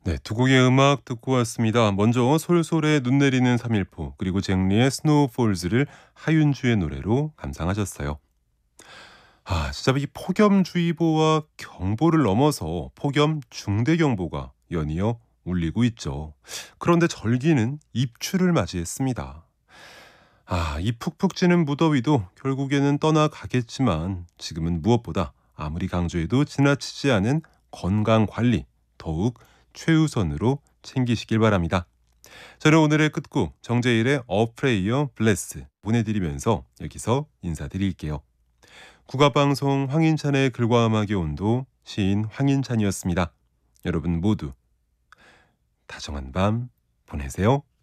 네, 두 곡의 음악 듣고 왔습니다. 먼저 솔솔의 눈 내리는 3일포 그리고 잭리의 스노우 폴즈를 하윤주의 노래로 감상하셨어요. 진짜 이 폭염주의보와 경보를 넘어서 폭염 중대경보가 연이어 울리고 있죠. 그런데 절기는 입추를 맞이했습니다. 이 푹푹 찌는 무더위도 결국에는 떠나가겠지만 지금은 무엇보다 아무리 강조해도 지나치지 않은 건강 관리 더욱 최우선으로 챙기시길 바랍니다. 저는 오늘의 끝곡 정재일의 A Prayer Bless 보내드리면서 여기서 인사드릴게요. 국악방송 황인찬의 글과 음악의 온도 시인 황인찬이었습니다. 여러분 모두 다정한 밤 보내세요.